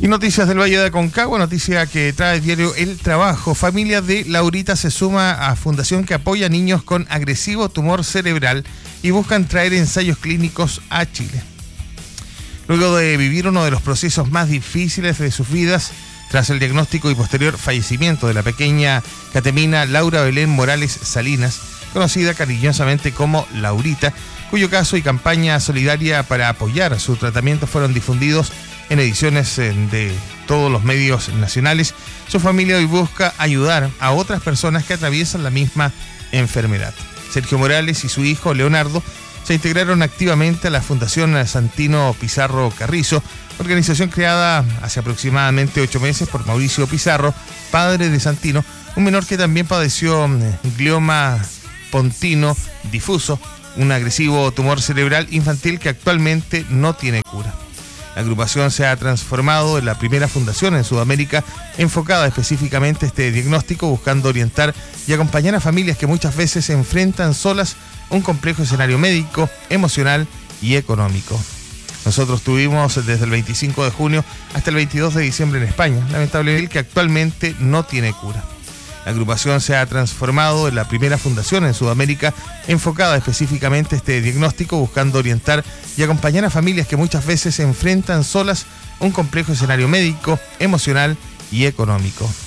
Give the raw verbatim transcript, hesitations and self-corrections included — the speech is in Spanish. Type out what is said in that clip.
Y noticias del Valle de Aconcagua, noticia que trae el diario El Trabajo. Familia de Laurita se suma a fundación que apoya a niños con agresivo tumor cerebral y buscan traer ensayos clínicos a Chile. Luego de vivir uno de los procesos más difíciles de sus vidas, tras el diagnóstico y posterior fallecimiento de la pequeña catemina Laura Belén Morales Salinas, conocida cariñosamente como Laurita, cuyo caso y campaña solidaria para apoyar su tratamiento fueron difundidos en ediciones de todos los medios nacionales, su familia hoy busca ayudar a otras personas que atraviesan la misma enfermedad. Sergio Morales y su hijo Leonardo se integraron activamente a la Fundación Santino Pizarro Carrizo, organización creada hace aproximadamente ocho meses por Mauricio Pizarro, padre de Santino, un menor que también padeció glioma pontino difuso, un agresivo tumor cerebral infantil que actualmente no tiene cura. La agrupación se ha transformado en la primera fundación en Sudamérica enfocada específicamente a este diagnóstico, buscando orientar y acompañar a familias que muchas veces se enfrentan solas a un complejo escenario médico, emocional y económico. Nosotros tuvimos desde el veinticinco de junio hasta el veintidós de diciembre en España, lamentablemente que actualmente no tiene cura. La agrupación se ha transformado en la primera fundación en Sudamérica enfocada específicamente a este diagnóstico, buscando orientar y acompañar a familias que muchas veces se enfrentan solas a un complejo escenario médico, emocional y económico.